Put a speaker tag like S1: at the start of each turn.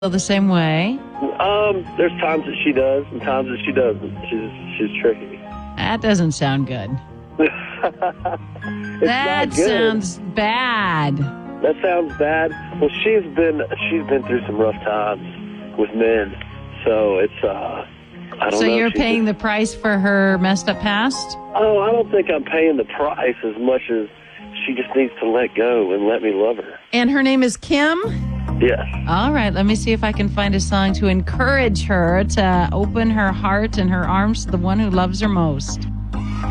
S1: the same way?
S2: There's times that she does and times that she doesn't. She's tricky.
S1: That doesn't sound good. That sounds bad.
S2: That sounds bad. Well, she's been through some rough times with men, so it's I don't know.
S1: So you're paying the price for her messed up past?
S2: Oh, I don't think I'm paying the price as much as she just needs to let go and let me love her.
S1: And her name is Kim?
S2: Yes.
S1: All right, let me see if I can find a song to encourage her to open her heart and her arms to the one who loves her most.